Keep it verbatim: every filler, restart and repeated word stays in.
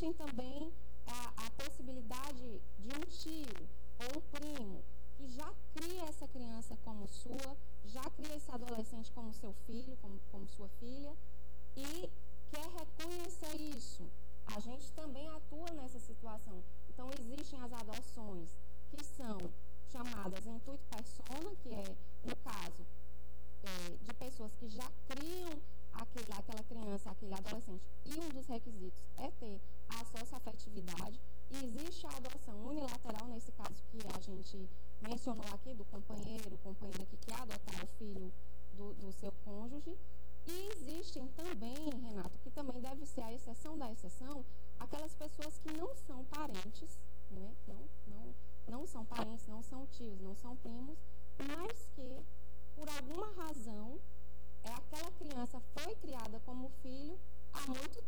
existem também a, a possibilidade de um tio ou um primo que já cria essa criança como sua, já cria esse adolescente como seu filho, como, como sua filha, e quer reconhecer isso. A gente também atua nessa situação. Então, existem as adoções, que são chamadas intuito persona, que é, no caso, é, de pessoas que já criam aquele, aquela criança, aquele adolescente, e um dos requisitos é ter a socioafetividade. E existe a adoção unilateral, nesse caso que a gente mencionou aqui, do companheiro, companheira que quer adotar o filho do, do seu cônjuge. E existem também, Renato, que também deve ser a exceção da exceção, aquelas pessoas que não são parentes, né? não, não, não são parentes, não são tios, não são primos, mas que, por alguma razão, é, aquela criança foi criada como filho há muito